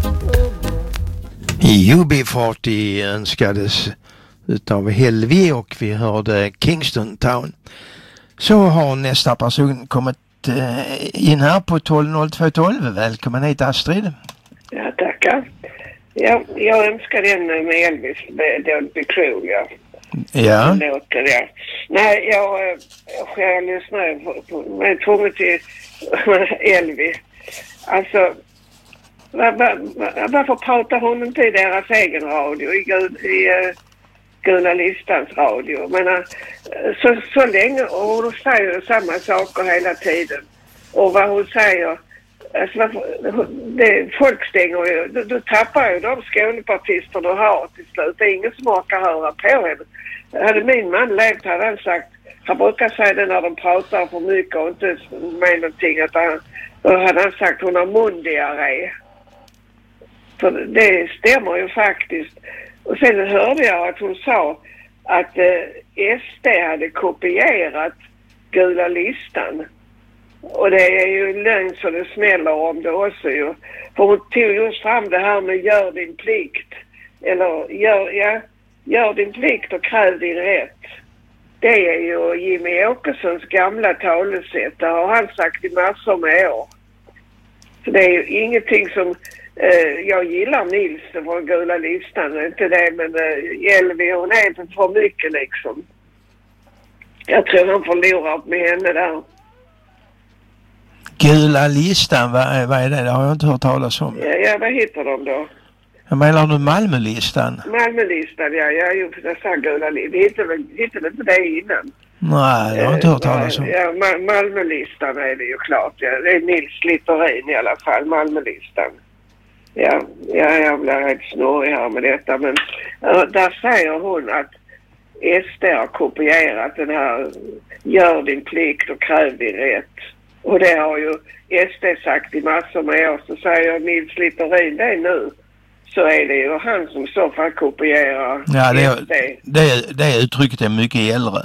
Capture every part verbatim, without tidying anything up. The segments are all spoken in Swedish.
U B fyrtio önskades utav Helvi och vi hörde Kingston Town. Så har nästa person kommit in här på tolv noll två tolv. Välkommen hit, Astrid. Ja, tackar. Ja, jag önskar den med Elvis, Don't Be Cruel, ja. Ja. Låter, ja. Nej, jag, jag själv lyssnar på, på, men tvungen till Elvis. Alltså, var, var, varför pratar hon inte i deras egen radio, i, i uh, Gula Listans radio? Men uh, så, så länge, och hon säger samma saker hela tiden. Och vad hon säger, alltså, varför, det, folk stänger ju, du, du tappar ju de skånepartister du har till slut. Det är ingen som orkar höra på henne. Hade min man levt hade han sagt, han brukar säga det när de pratar för mycket och inte med någonting, att han, då hade han sagt hon har mundiarré. För det stämmer ju faktiskt. Och sen hörde jag att hon sa att eh, S D hade kopierat Gula Listan. Och det är ju lögn så det smäller om det också ju. För hon tog just fram det här med gör din plikt. Eller gör, ja, gör din plikt och kräv din rätt. Det är ju Jimmy Åkessons gamla talesätt. Det har han sagt i massor med år. Så det är ju ingenting som... Uh, jag gillar Nils från Gula Listan, inte det, men uh, Elvi, hon är inte för mycket liksom. Jag tror han förlorar med henne där. Gula Listan, vad, vad är det? Det har jag inte hört talas om. Ja, ja, vad heter de då? Jag menar du Malmölistan? Malmölistan, ja, jag har ju sagt Gula Listan. Vi hittade väl hittade inte det innan. Nej, jag har inte hört talas om. Ja, Ma- Malmölistan är det ju klart. Ja. Det är Nils Littorin i alla fall, Malmölistan. Ja, ja, jag blir rätt snurrig här med detta, men uh, där säger hon att S D har kopierat den här gör din plikt och kräv din rätt. Och det har ju S D sagt i massor med år, så säger Nils Littorin det nu, så är det ju han som så fall kopierar ja, det, S D. Det, det uttrycket är mycket äldre.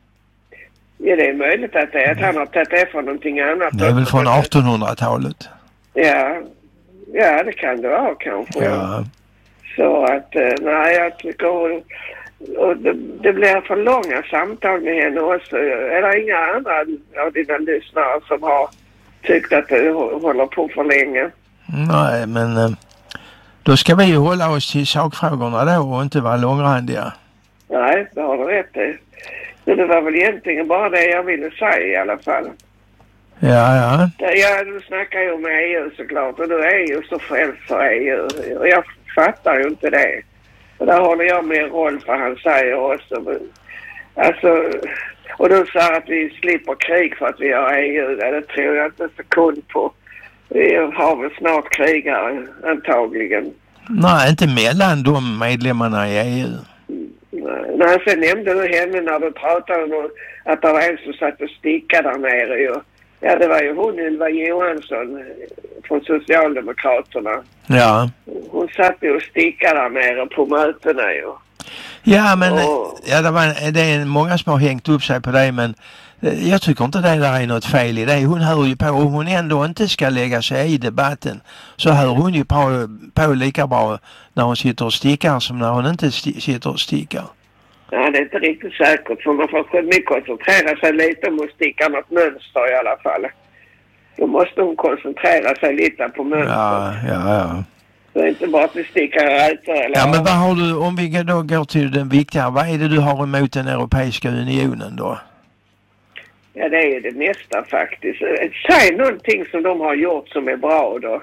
Ja, det är möjligt att, det, att han har tagit det från någonting annat. Det är väl från artonhundratalet. Ja. Ja, det kan det vara kanske. Ja. Så att, nej, jag tycker och, och det, det blir för långa samtal med henne också. Är det inga andra av dina lyssnare som har tyckt att det håller på för länge? Nej, men då ska vi ju hålla oss till sakfrågorna då och inte vara långrandiga. Nej, det har du rätt i. Det var väl egentligen bara det jag ville säga i alla fall. Ja, ja. Ja, du snackar ju om E U såklart och du är ju så frälst för E U. Och jag fattar ju inte det. Och där håller jag med Rolf för han säger också. Men, alltså, och du sa att vi slipper krig för att vi har E U. Det tror jag inte så kund på. Vi har väl snart krigare antagligen. Nej, inte mellan de medlemmarna i E U. Nej, sen nämnde du henne när du pratade om att det var en som satt och stickade där nere ju. Ja, det var ju hon, Ylva Johansson från Socialdemokraterna. Ja. Hon satt ju och stickade där nere på mötena ju. Ja, men och, ja, det, var, det är många som har hängt upp sig på det, men jag tycker inte det där är något fel i det. Hon hör ju på, om hon ändå inte ska lägga sig i debatten, så hör hon ju på, på lika bra när hon sitter och stickar som när hon inte st- sitter och stickar. Ja, det är inte riktigt säkert, för man får mycket koncentrera sig lite om att sticka något mönster i alla fall. Då måste hon koncentrera sig lite på mönster. Ja, ja, ja. Så inte bara att vi stickar rätt eller... Ja, men vad har du, om vi då går till den viktiga, vad är det du har emot den Europeiska unionen då? Ja, det är ju det mesta faktiskt. Säg någonting som de har gjort som är bra då.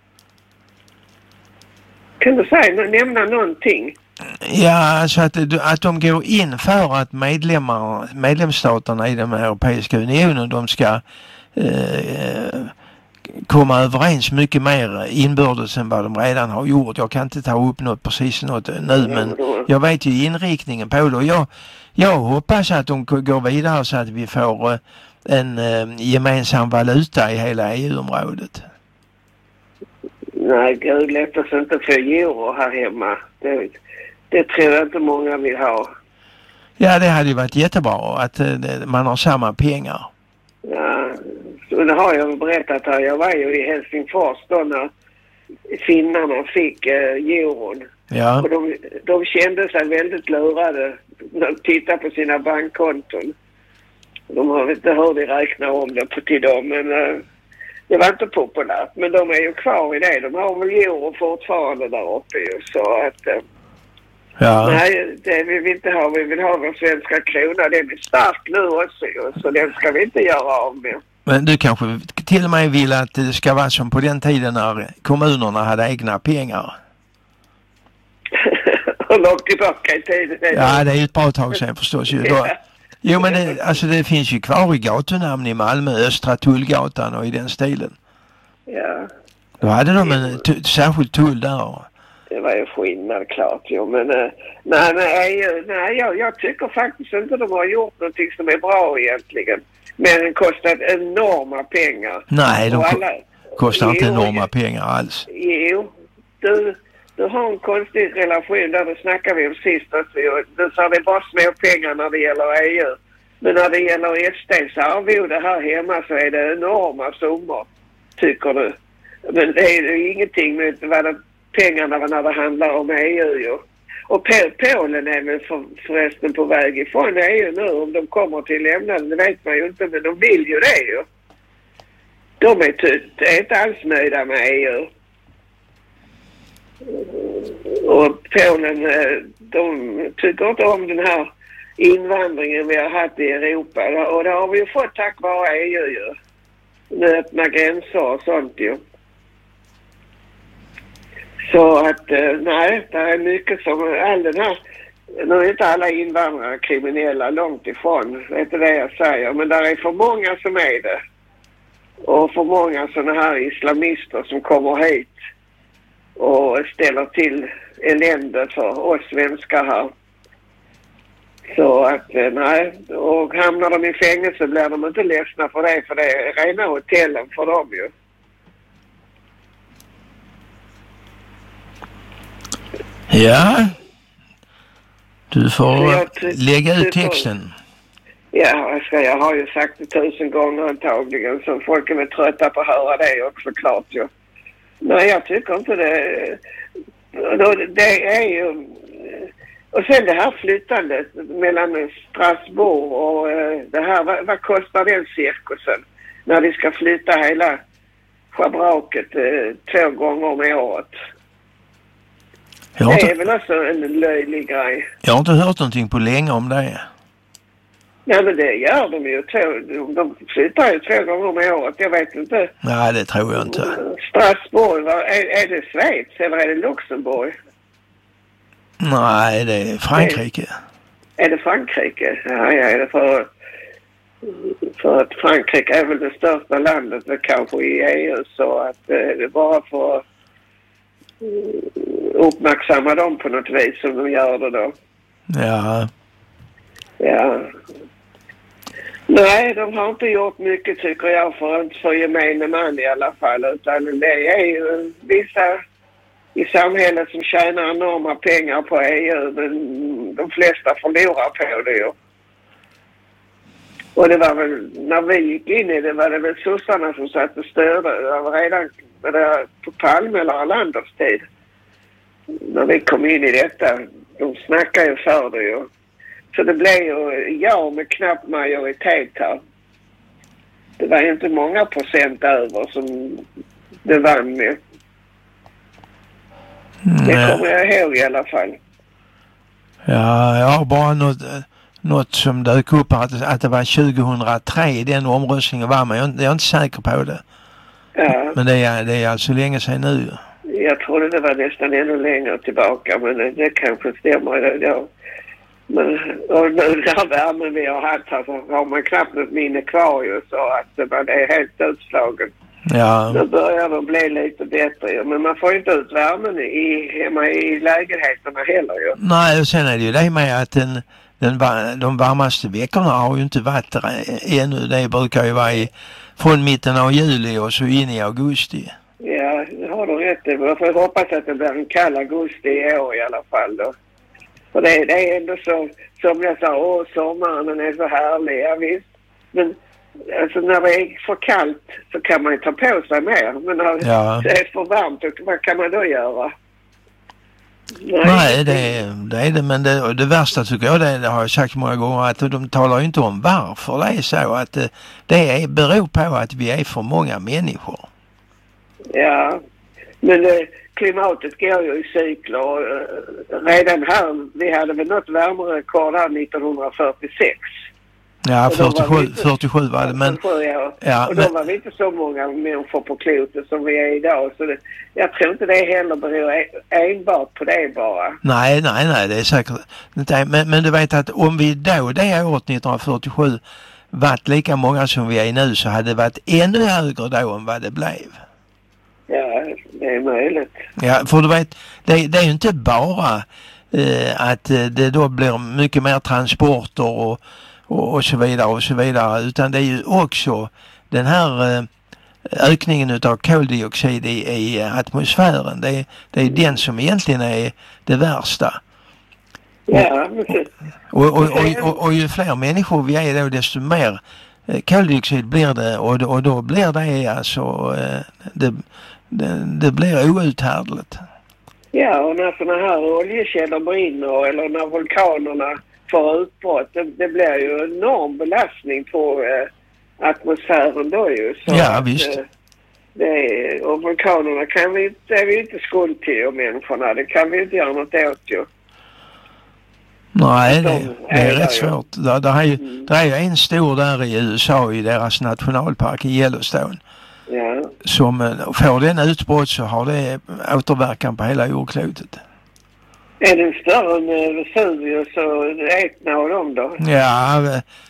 Kan du säga, nämna någonting? Ja, alltså att, att de går in för att medlemmar, medlemsstaterna i den Europeiska unionen, de ska eh, komma överens mycket mer inbördes än vad de redan har gjort. Jag kan inte ta upp något precis något nu, men jag vet ju inriktningen på det. Och jag, jag hoppas att de går vidare så att vi får en eh, gemensam valuta i hela E U-området. Nej, gud, lät oss inte få euro här hemma. Det, det tror jag inte många vill ha. Ja, det hade ju varit jättebra att eh, man har samma pengar. Ja, så det har jag berättat här. Jag var ju i Helsingfors då när, finnarna fick uh, euron. Ja. Och de, de kände sig väldigt lurade när de tittade på sina bankkonton. De har inte hört de räkna om det på till dem, men uh, det var inte populärt. Men de är ju kvar i det. De har väl euro fortfarande där uppe ju, så att... Uh, Ja. Nej, det vill vi inte ha. Vi vill ha vår svenska krona. Den är stark nu också, så den ska vi inte göra av med. Men du kanske till och med vill att det ska vara som på den tiden när kommunerna hade egna pengar. Och långt tillbaka i tiden. Ja, det är ju ett bra tag sedan förstås. Ju. Då, jo, men det, alltså det finns ju kvar i gatunamn i Malmö, Östra Tullgatan och i den stilen. Ja. Då hade de en t- särskild tull där. Det var ju skillnad klart, jo. Men uh, nej, nej, nej jag, jag tycker faktiskt inte de har gjort någonting som är bra egentligen. Men det kostar enorma pengar. Nej, de alla, kostar jo, inte enorma pengar alls. Jo, du, du har en konstig relation där, det snackar vi om sist. Alltså, du sa det är bara små pengar när det gäller E U. Men när det gäller S D:s arvode här hemma så är det enorma summor, tycker du. Men det är ju ingenting med vad det pengarna när det handlar om E U ju. Och Polen är väl för, förresten på väg ifrån E U nu. Om de kommer till lämnan, det vet man ju inte, men de vill ju det ju. De är, ty- är inte alls nöjda med E U. Och Polen, de tycker inte om den här invandringen vi har haft i Europa. Och det har vi ju fått tack vare E U ju. Med öppna gränser och sånt ju. Så att, nej, det är mycket som, all den här, nu är inte alla invandrare kriminella, långt ifrån, det är inte det jag säger, men det är för många som är det. Och för många sådana här islamister som kommer hit och ställer till elände för oss svenskar här. Så att, nej, och hamnar de i fängelse blir de inte ledsna för det, för det är rena hotellen för dem ju. Ja, du får ty- lägga ut tycker, texten. Ja, jag, ska, jag har ju sagt det tusen gånger antagligen, så folk är väl trötta på att höra det också, klart ju. Nej, jag tycker inte det. Det är ju... Och sen det här flyttandet mellan Strasbourg och det här, vad, vad kostar den cirkusen? När vi ska flytta hela schabraket två gånger om året. Jag har, det är inte, väl också en löjlig grej. jag har inte hört någonting på länge om det. Nej, men det gör de ju. Två, de flyttar ju två gånger om året. Jag vet inte. Nej, det tror jag inte. Strasbourg, är, är det Schweiz eller är det Luxemburg? Nej, det är Frankrike. Är, är det Frankrike? Ja, ja, är det för... För att Frankrike är väl det största landet kanske i E U, så att det är bara för att uppmärksamma dem på något vis som de gör det då. Ja. Ja. Nej, de har inte gjort mycket tycker jag för, för gemene man i alla fall, utan det är ju vissa i samhället som tjänar enorma pengar på E U, men de flesta förlorar på det ju. Och det var väl, när vi gick in i det var det väl sossarna som satt och störde. Det var redan det där på Palme eller Erlanders tid. När vi kom in i detta, de snackade ju för det ju. Så det blev ju ja med knapp majoritet här. Det var ju inte många procent över som det vann med. Det kommer jag ihåg i alla fall. Ja, jag har bara något... Något som dök upp att, att det var tjugohundratre den omröstningen var, men jag, jag är inte säker på det. Ja. Men det är, det är alltså länge sedan nu. Jag trodde det var nästan ännu längre tillbaka, men det, det kanske stämmer. Ja. Men och nu där värmen vi har haft här så har man knappt något minne kvar ju, så att man är helt utslagen. Ja. Då börjar det bli lite bättre, men man får inte ut värmen i, hemma i lägenheterna heller ju. Nej, och sen är det ju det med att den Den, de varmaste veckorna har ju inte varit ännu. Det brukar ju vara i, från mitten av juli och så in i augusti. Ja, det har du rätt i. Man får hoppas att det blir en kall augusti i år i alla fall då. För det, det är ändå så, som jag sa, åh, sommaren är så härlig, ja visst. Men alltså när det är för kallt så kan man ju ta på sig mer. Men när Ja. det är för varmt, vad kan man då göra? Nej, Nej det, är, det är det. Men det, det värsta tycker jag, det, det har jag sagt många gånger, att de talar ju inte om varför det är så. Att det, det är, beror på att vi är för många människor. Ja, men det, klimatet går ju i cykler. Och, uh, redan här, vi hade väl något värmerekord här nittonhundrafyrtiosex. Ja, fyrtiosju, fyrtiosju var det. Men, fyrtiosju, ja. Ja, och då men, var vi inte så många människor på klotet som vi är idag. Så det, jag tror inte det heller beror enbart på det bara. Nej, nej, nej, det är säkert inte. Men, men du vet att om vi då, det året nittonhundrafyrtiosju, varit lika många som vi är nu, så hade det varit ännu högre då än vad det blev. Ja, det är möjligt. Ja, för du vet, det, det är ju inte bara eh, att det då blir mycket mer transporter och, och, och så vidare och så vidare, utan det är ju också den här eh, ökningen utav koldioxid i, i atmosfären. Det, det är den som egentligen är det värsta. Ja, och, och, och, och, och ju fler människor vi är då, desto mer koldioxid blir det, och, och då blir det alltså det, det, det blir outhärdligt. Ja, och när sådana här oljekällor brinner eller när vulkanerna får utbrott, det, det blir ju en enorm belastning på eh, atmosfären då ju. Så ja, att, visst. Eh, det är, och vulkanerna kan vi, det är vi inte skuld till, och människorna, det kan vi inte göra något åt ju. Nej, det, det är rätt ju. svårt. Det, det, är ju, mm. det är ju en stor där i U S A i deras nationalpark i Yellowstone. Ja. Som får den utbrott så har det återverkan på hela jordklotet. Är den större än Vesuvius och Etna och dem då? Ja,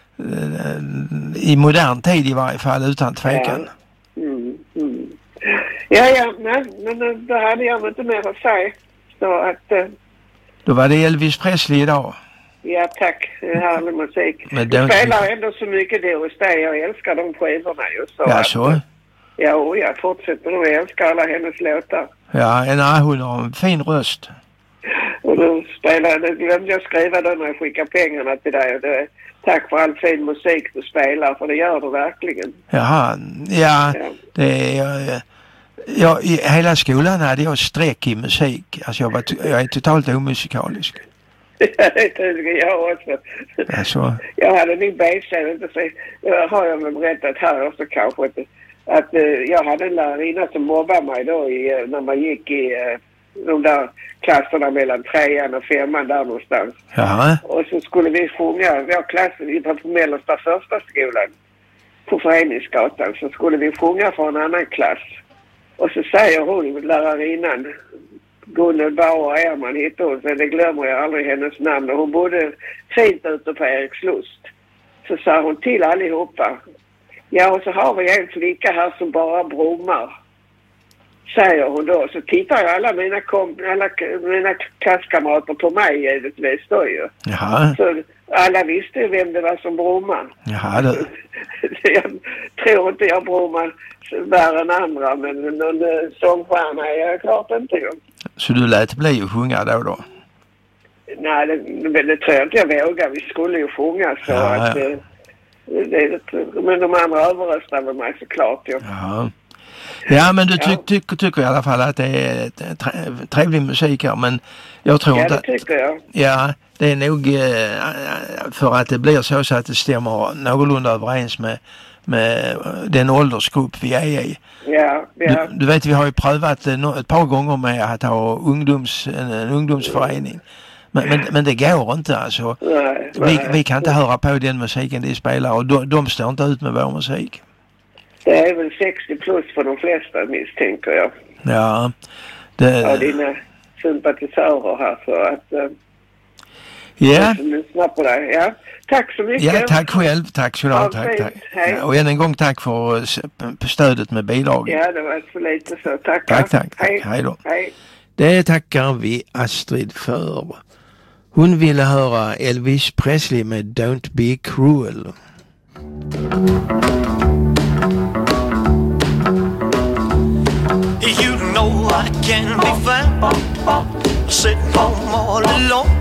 i modern tid i varje fall, utan tvekan. Ja, mm, mm. ja, ja men, men då hade jag inte mer att säga. Så att... Då var det Elvis Presley idag. Ja, tack. Härlig musik. Men det spelar ändå så mycket Doris Day. Jag älskar de skivorna just så. Ja, så? Att, ja, och jag fortsätter nog älska alla hennes låtar. Ja, nej, hon har en fin röst. Och då spelade, glömde jag skriva då när jag skickade pengarna till dig. Och det, tack för all fin musik du spelar, för det gör du verkligen. Jaha, ja, ja. det är... Ja, i hela skolan hade jag streck i musik. Alltså jag, var jag är totalt omusikalisk. Ja, det tycker jag också. Alltså. Jag hade min B-scen, inte så har jag väl berättat här också kanske. Att, att jag hade en lärarinna som mobbade mig då i, när man gick i de där klasserna mellan trean och femman där någonstans. Jaha. Och så skulle vi sjunga, vår klass på mellersta första skolan på Föreningsgatan, så skulle vi sjunga för en annan klass. Och så säger hon, lärarinnan, Gunnel Bauer Erman hittade hon, så det glömmer jag aldrig hennes namn. Och hon bodde fint ute på Erikslust. Så sa hon till allihopa, ja, och så har vi en flicka här som bara brummar. Säger hon då. Så tittar jag alla mina, kom, alla mina klasskamrater på mig givetvis då ju. Jaha. Så alla visste vem det var som brummar. Jaha, det... Jag tror inte jag brummar värre än andra, men någon sångstjärna är jag klart inte ju. Så du lät bli att sjunga då då? Nej, det, det tror jag inte jag vågar. Vi skulle ju sjunga så ja, att... Ja. Det, det, men de andra överröstade mig såklart ju. Ja. Ja, men du ty- ty- ty- tycker i alla fall att det är tre- trevlig musik här, men jag tror ja, inte... Ja, det tycker jag. Ja, det är nog eh, för att det blir så, så att det stämmer någorlunda överens med, med den åldersgrupp vi är i. Ja, ja. Du, du vet, vi har ju prövat ett par gånger med att ha ungdoms, en, en ungdomsförening. Men, men, men det går inte alltså. Nej, vi, nej. vi kan inte höra på den musiken de spelar, och de, de står inte ut med vår musik. Det är väl sextio plus för de flesta, misstänker jag. Ja. Det... Ja, dina sympatisörer här, så att... Uh, ja. Lyssna på dig. Ja. Tack så mycket. Ja, tack själv. Tack så mycket. Tack, tack. Ja, och än en gång tack för stödet med bidraget. Ja, det var så lite så. Tack. Tack, tack. Hej. Hej då. Hej. Det tackar vi Astrid för. Hon ville höra Elvis Presley med Don't Be Cruel. You know I can be found sitting home all alone.